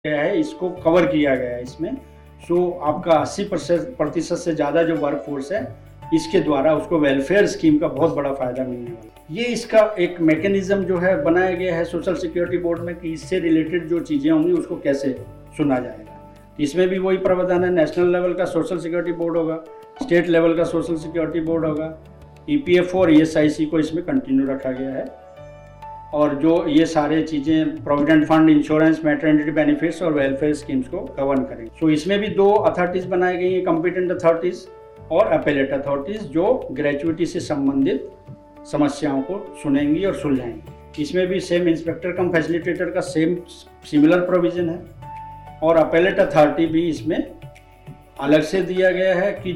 गया है, इसको कवर किया गया है इसमें। सो आपका 80% से ज़्यादा जो वर्क फोर्स है, इसके द्वारा उसको वेलफेयर स्कीम का बहुत बड़ा फायदा मिलने वाला है। ये इसका एक मैकेनिज्म जो है बनाया गया है सोशल सिक्योरिटी बोर्ड में कि इससे रिलेटेड जो चीज़ें होंगी उसको कैसे सुना जाएगा। इसमें भी वही प्रावधान है, नेशनल लेवल का सोशल सिक्योरिटी बोर्ड होगा, स्टेट लेवल का सोशल सिक्योरिटी बोर्ड होगा, EPF और ESIC को इसमें कंटिन्यू रखा गया है। और जो ये सारे चीज़ें provident fund, insurance, maternity benefits और वेलफेयर स्कीम्स को गवर्न करेंगे। सो इसमें भी 2 अथॉरिटीज़ बनाई गई हैं, कॉम्पिटेंट अथॉरिटीज़ और अपेलेट अथॉरिटीज़, जो ग्रेचुइटी से संबंधित समस्याओं को सुनेंगी और सुलझाएंगी। इसमें भी सेम इंस्पेक्टर कम फैसिलिटेटर का सिमिलर प्रोविज़न है। और अपेलेट अथॉरिटी भी इसमें अलग से दिया गया है कि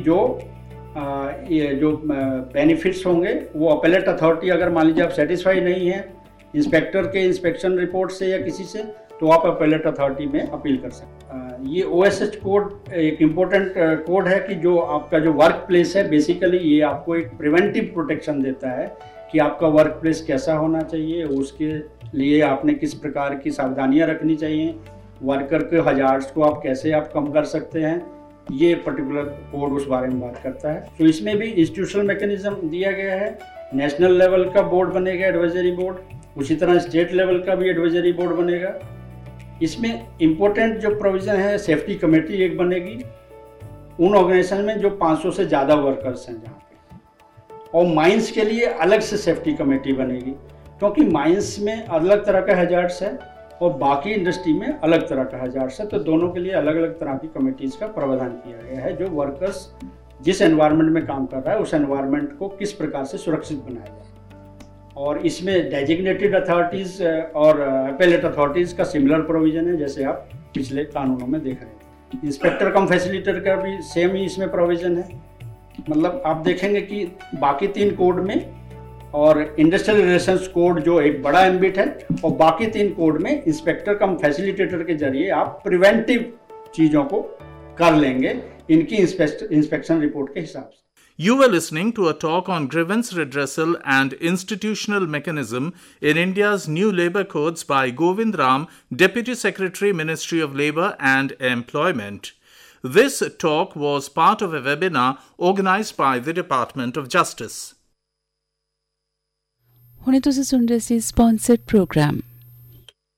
ये जो बेनिफिट्स होंगे वो अपेलेट अथॉरिटी, अगर मान लीजिए आप सेटिस्फाई नहीं है इंस्पेक्टर के इंस्पेक्शन रिपोर्ट से या किसी से, तो आप अपेलेट अथॉरिटी में अपील कर सकते हैं। ये OSH कोड एक इम्पोर्टेंट कोड है कि जो आपका जो वर्क प्लेस है, बेसिकली ये आपको एक प्रिवेंटिव प्रोटेक्शन देता है कि आपका वर्क प्लेस कैसा होना चाहिए, उसके लिए आपने किस प्रकार की सावधानियां रखनी चाहिए, वर्कर के हजार्ड्स को आप कैसे कम कर सकते हैं। ये पर्टिकुलर कोड उस बारे में बात करता है। तो इसमें भी इंस्टीट्यूशनल मैकेनिज्म दिया गया है। नेशनल लेवल का बोर्ड बनेगा, एडवाइजरी बोर्ड, उसी तरह स्टेट लेवल का भी एडवाइजरी बोर्ड बनेगा। इसमें इम्पोर्टेंट जो प्रोविज़न है, सेफ्टी कमेटी एक बनेगी उन ऑर्गेनाइजेशन में जो 500 से ज़्यादा वर्कर्स हैं जहाँ पे। और माइंस के लिए अलग से सेफ्टी कमेटी बनेगी, क्योंकि माइंस में अलग तरह का हैजार्ड्स है और बाकी इंडस्ट्री में अलग तरह का हैजार्ड्स है। तो दोनों के लिए अलग अलग तरह की कमेटीज़ का प्रावधान किया गया है, जो वर्कर्स जिस एनवायरनमेंट में काम कर रहा है उस एनवायरनमेंट को किस प्रकार से सुरक्षित बनाया जाए। और इसमें डेजिग्नेटेड अथॉरिटीज़ और अपेलेट अथॉरिटीज़ का सिमिलर प्रोविज़न है, जैसे आप पिछले कानूनों में देख रहे हैं। इंस्पेक्टर कम फैसिलिटेटर का भी सेम ही इसमें प्रोविज़न है। मतलब आप देखेंगे कि बाकी 3 कोड में और इंडस्ट्रियल रिलेशंस कोड जो एक बड़ा एम्बिट है, और बाकी 3 कोड में इंस्पेक्टर कम फैसिलिटेटर के जरिए आप प्रिवेंटिव चीज़ों को कर लेंगे इनकी इंस्पेक्शन रिपोर्ट के हिसाब से। You were listening to a talk on grievance redressal and institutional mechanism in India's new labour codes by Govind Ram, Deputy Secretary, Ministry of Labour and Employment. This talk was part of a webinar organised by the Department of Justice. ਹੁਣੇ ਤੁਸੀਂ ਸੁਣ ਰਹੇ ਸੀ sponsored programme.